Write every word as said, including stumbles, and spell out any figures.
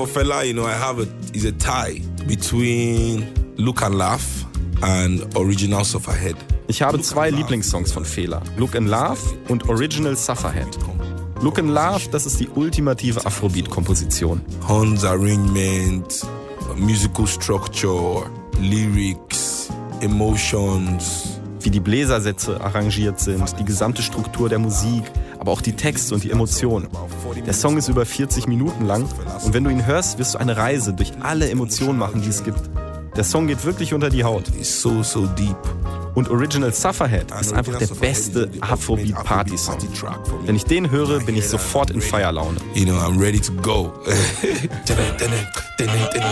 for Fela, you know, I have a, is a tie between Look and Laugh and Original Sufferhead. Ich habe zwei Lieblingssongs von Fela, Look and Laugh und Original Sufferhead. Look and Laugh, das ist die ultimative Afrobeat-Komposition. Horns Arrangement, Musical Structure, Lyrics, Emotions. Wie die Bläsersätze arrangiert sind, die gesamte Struktur der Musik, aber auch die Texte und die Emotionen. Der Song ist über vierzig Minuten lang und wenn du ihn hörst, wirst du eine Reise durch alle Emotionen machen, die es gibt. Der Song geht wirklich unter die Haut. It's so, so deep. Und Original Sufferhead ist einfach der beste Afrobeat-Party-Song. Wenn ich den höre, bin ich sofort in Feierlaune. You know, I'm ready to go.